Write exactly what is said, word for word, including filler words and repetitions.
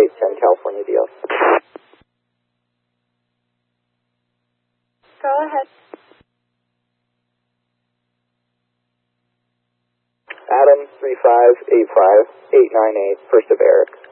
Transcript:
eight ten California D L. Go ahead. Adam three five eight five eight nine eight, first of Eric.